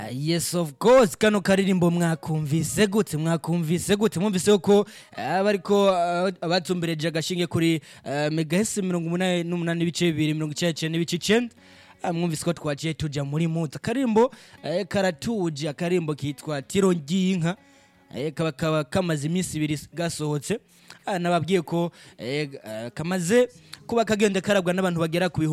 Yes of course kano karirimbo mwakumvise gute mwumvise uko bariko abatumbereje agashinge kuri megahertz 88 ibice 299 ibice 9 mwumvise ko twaciye tuja muri muta karimbo karatuje akarimbo kitwa tiro ry'inka kaba kamaze iminsi ibiri gasohotse nababwiye ko kamaze kuba kagenda karabwa n'abantu bagera ku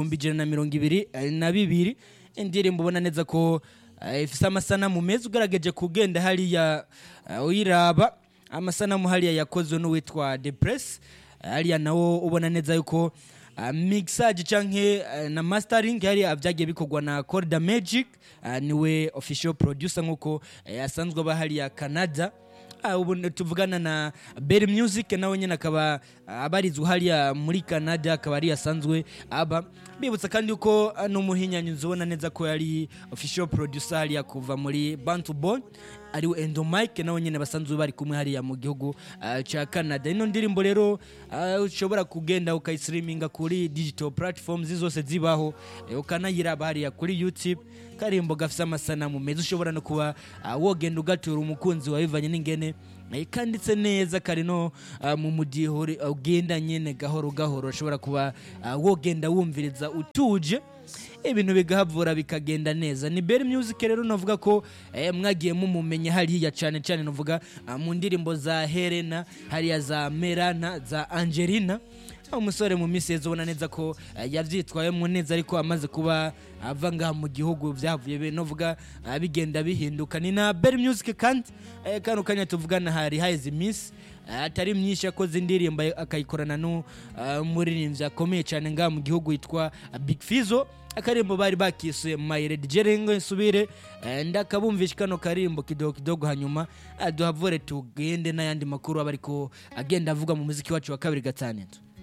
122 indirimbo ubona neza ko ifise amasanamu meza ugerageje kugenda hariya uyiraba amasanamu hariya yakozwe n'uwitwa The Press hariya nawo ubona neza yuko mixage canke na mastering hariya avyagiye bikorwa na Corda Magic niwe official producer nkuko asanzwe aba hariya Canada ubu tuvugana na Berry Music nawe nyene akaba abarizwe hariya muri Canada akaba ari asanzwe aba bibutsa kandi uko n'umuhinyanyuzi ubona neza ko yari official producer hariya kuva muri Bantu Boy ari Endo Mike nawe nyene basanzwe bari kumwe hariya mu gihugu ca Canada. Ino ndirimbo rero ushobora kugenda ukayistreaminga kuri digital platforms zose zibaho ukanayiraba hariya kuri YouTube karimbo gafise amasanamu meza ushobora no kuba wogenda ugatura umukunzi wabivanye n'ingene kanditse neza karino mu mudihori ugenda nyene gahoro gahoro ushobora kuba wogenda wumviriza utuje ibintu bigahavura bikagenda neza. Ni Berry Music rero novuga ko mwagiye mumumenya hariya cyane cyane novuga mu ndirimbo za Helena hariya za Merana za Angelina umusore mu misezi ubona neza ko yavyitwayemo neza ariko amaze kuba ava ngaha mu gihugu vyavuye novuga bigenda bihinduka. Ni na Berry Music kandi kano kanya tuvugana hari haize miss atari myinshi yakoze indirimbo akayikorana no muririmbyi akomeye cyane ngaha mu gihugu yitwa Big Fizzo akarimbo bari bakisuye My Red Jerengo nsubire ndakabumvisha kano karimbo kidogo hanyuma duhavure tugende n'ayandi makuru abariko agenda avuga mu muziki wacu wa kabiri gatandatu.